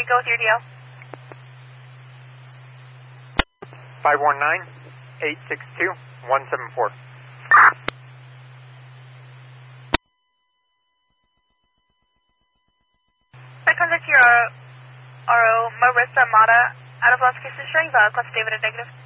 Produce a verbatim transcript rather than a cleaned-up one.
three, go with your D L. five one nine, eight six two, one seven four. I contact your R O, Marissa Mata, out of Las Cruces, showing the class David at negative.